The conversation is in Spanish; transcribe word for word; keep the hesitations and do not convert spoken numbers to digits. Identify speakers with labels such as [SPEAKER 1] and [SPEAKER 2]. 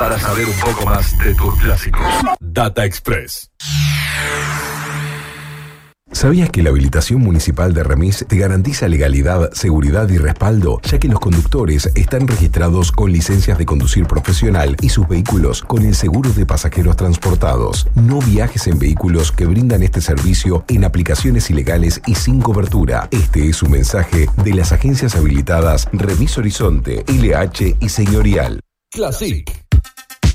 [SPEAKER 1] para saber un poco más de tus clásicos. Data Express.
[SPEAKER 2] ¿Sabías que la habilitación municipal de Remis te garantiza legalidad, seguridad y respaldo, ya que los conductores están registrados con licencias de conducir profesional y sus vehículos con el seguro de pasajeros transportados? No viajes en vehículos que brindan este servicio en aplicaciones ilegales y sin cobertura. Este es un mensaje de las agencias habilitadas Remis Horizonte, L H y Señorial.
[SPEAKER 1] Classic.